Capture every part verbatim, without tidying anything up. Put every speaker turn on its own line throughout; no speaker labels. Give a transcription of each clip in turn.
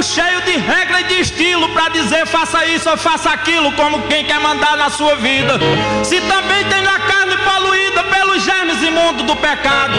cheio de regra e de estilo pra dizer faça isso ou faça aquilo, como quem quer mandar na sua vida. Se também tem na carne poluída pelos germes imundos do pecado,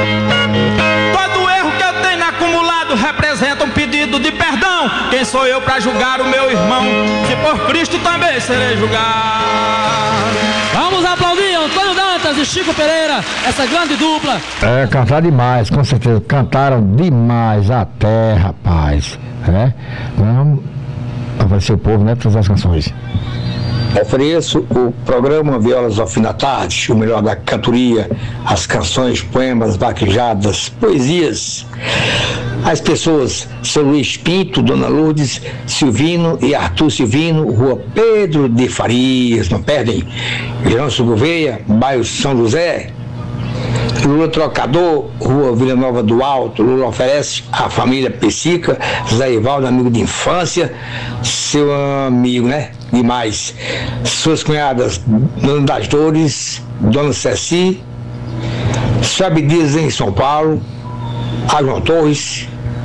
todo erro que eu tenho acumulado representa um pedido de perdão. Quem sou eu pra julgar o meu irmão, se por Cristo também serei julgado?
Vamos aplaudir Antônio Dantas e Chico Pereira, essa grande dupla.
É, cantar demais, com certeza. Cantaram demais até, rapaz. É? Vamos oferecer o povo, né? Todas as canções.
Ofereço o programa Violas ao Fim da Tarde, o melhor da cantoria, as canções, poemas, vaquejadas, poesias. As pessoas, São Luís Pinto, Dona Lourdes Silvino e Arthur Silvino, Rua Pedro de Farias, não perdem. Leôncio Gouveia, bairro São José. Lula Trocador, Rua Vila Nova do Alto. Lula oferece à família Pessica, José Ivaldo, amigo de infância, seu amigo, né? Demais. Suas cunhadas, Dona das Dores, Dona Ceci, Sabe Dias em São Paulo, a João Torres.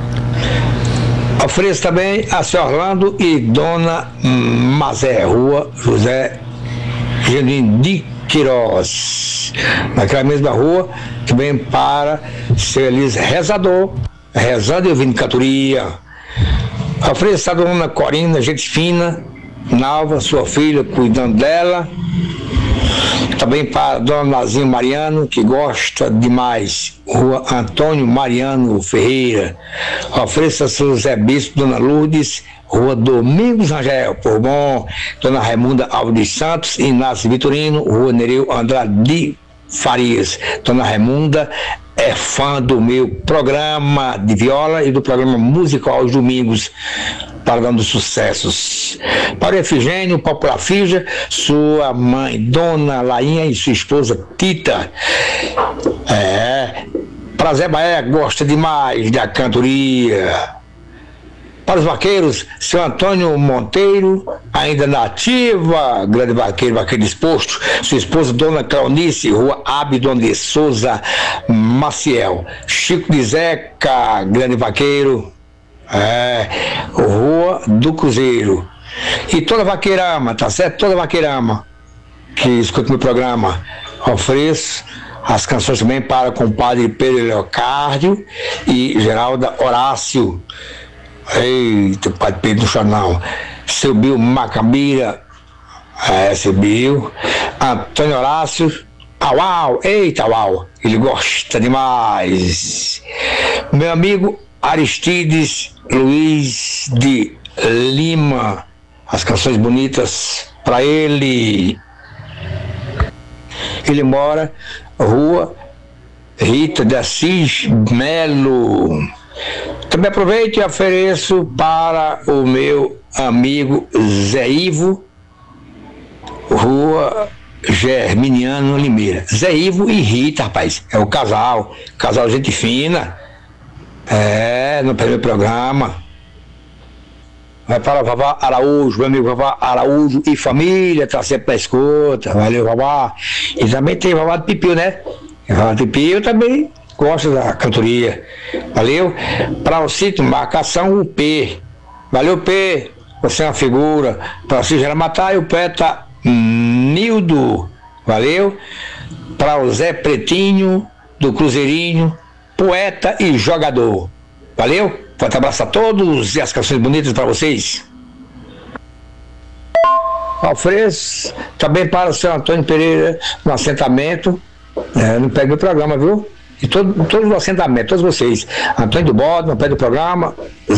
Ofereço também a Seu Orlando e Dona Mazé, Rua José Genuíno de Queiroz. Naquela mesma rua, também para Seu Elis Rezador, rezando e ouvindo cantoria. Ofereço a Dona Corina, gente fina, Nalva, sua filha, cuidando dela. Também para Dona Nazinho Mariano, que gosta demais, Rua Antônio Mariano Ferreira. Ofereço a São José Bispo, Dona Lourdes, Rua Domingos Angel, por bom, Dona Raimunda Alves Santos, Inácio Vitorino, Rua Nereu Andrade de Farias. Dona Raimunda é fã do meu programa de viola e do programa musical aos domingos, para dando sucessos. Para o Efigênio Popular Fija, sua mãe, Dona Lainha, e sua esposa, Tita. É, para Zé Baé, gosta demais da cantoria. Para os vaqueiros, seu Antônio Monteiro, ainda nativa, grande vaqueiro, vaqueiro disposto. Sua esposa, Dona Claunice, Rua Abdon de Souza Maciel. Chico de Zeca, grande vaqueiro, é, Rua do Cruzeiro. E toda vaqueirama, tá certo? Toda vaqueirama que escuta meu programa, ofereço as canções também para o compadre Pedro Leocárdio e Geralda Horácio. Eita, Padre Pedro do Chanão. Seu Bill Macambira, é, seu Bill. Antônio Horácio, au, au, eita, au, ele gosta demais. Meu amigo Aristides Luiz de Lima, as canções bonitas para ele. Ele mora Rua Rita de Assis Melo. Também aproveito e ofereço para o meu amigo Zé Ivo, Rua Germiniano Limeira. Zé Ivo e Rita, rapaz, é o casal, casal gente fina, é, no primeiro programa. Vai para o Vavá Araújo, meu amigo Vavá Araújo e família, tá sempre na escuta, valeu Vavá. E também tem Vavá de Pipio, né? Vavá de Pipio também gosta da cantoria, valeu? Para o sítio Marcação, o P, valeu P, você é uma figura. Para o sítio Jaramatai, o poeta Nildo, valeu? Para o Zé Pretinho, do Cruzeirinho, poeta e jogador, valeu? Forte abraço a todos e as canções bonitas para vocês. Ofereço também para o seu Antônio Pereira, no assentamento, é, não pega o programa, viu? E todo, todos os assentamentos, todos vocês. Antônio do Bode, no pé do programa.